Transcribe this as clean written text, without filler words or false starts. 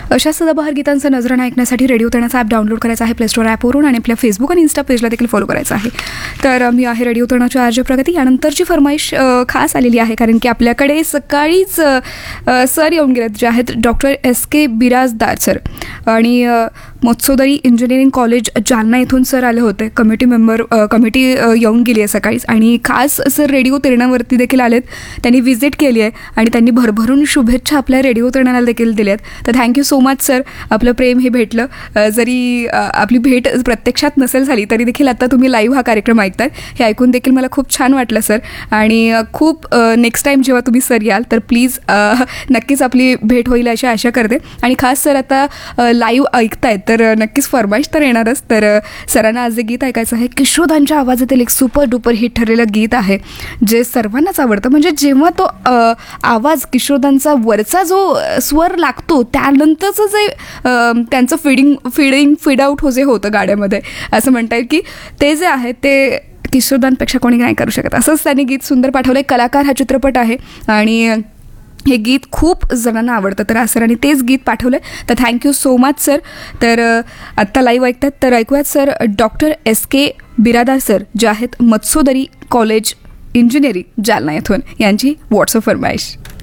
अशा सदाबहार गीतांचं नजराणा ऐकण्यासाठी रेडिओ तळणाचा ॲप डाउनलोड करायचा आहे प्ले स्टोर ॲपवरून आणि आपल्या फेसबुक आणि इन्स्टा पेजला देखील फॉलो करायचं आहे. तर मी आहे रेडिओ तळणाची आर्ज प्रगती. यानंतरची फरमाईश खास आलेली आहे कारण की आपल्याकडे सकाळीच सर येऊन गेलेत जे आहेत डॉक्टर SK बिराजदार सर आणि मत्सोदरी इंजिनिअरिंग कॉलेज जालना इथून सर आले होते. कमिटी येऊन गेली आहे सकाळीच आणि खास सर रेडिओ तळणावरती देखील आलेत. त्यांनी व्हिजिट केली आहे आणि त्यांनी भरभरून शुभेच्छा आपल्या रेडिओ तळणाला देखील दिल्यात. तर थँक्यू सो मच सर. आपलं प्रेम हे भेटलं. जरी आपली भेट प्रत्यक्षात नसेल झाली तरी देखील आता तुम्ही लाईव्ह हा कार्यक्रम ऐकताय हे ऐकून देखील मला खूप छान वाटलं सर. आणि खूप नेक्स्ट टाईम जेव्हा तुम्ही सर याल तर प्लीज नक्कीच आपली भेट होईल अशी आशा करते. आणि खास सर आता लाईव्ह ऐकतायत तर नक्कीच फरमाईश तर येणारच. तर सरांना आज जे गीत ऐकायचं आहे किशोरदांच्या आवाजातील एक सुपर डुपर हिट ठरलेलं गीत आहे जे सर्वांनाच आवडतं. म्हणजे जेव्हा तो आवाज किशोरदांचा वरचा जो स्वर लागतो त्यानंतरचं जे त्यांचं फीड आउट जे होतं गाड्यामध्ये असं म्हणता येईल की ते जे आहे ते किशोरदांपेक्षा कोणी नाही करू शकत. असंच त्यांनी गीत सुंदर पाठवलं आहे. कलाकार हा चित्रपट आहे आणि हे गीत खूप जणांना आवडतं. तर सरांनी तेच गीत पाठवलं आहे. तर थँक्यू सो मच सर. तर आत्ता लाईव्ह ऐकतात तर ऐकूयात sir doctor SK Biradar sir जे आहेत मत्सोदरी कॉलेज इंजिनिअरिंग जालना येथून यांची व्हॉट्सअप फरमाईश.